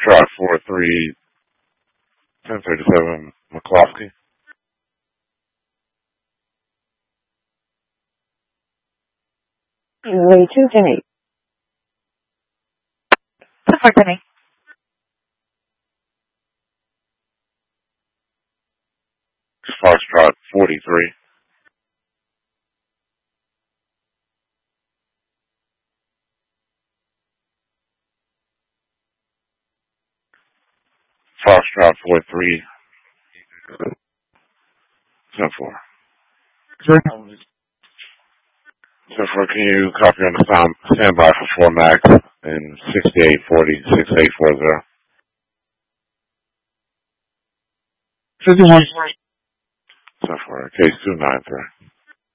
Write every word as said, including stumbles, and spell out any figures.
Try four three ten thirty seven McCloskey. Way two eight. Support Penny. Foxtrot forty three. Foxtrot four three. ten four. ten four, can you copy on the sound standby for four max in sixty-eight forty, sixty-eight forty? fifty-one. ten four, case two nine three.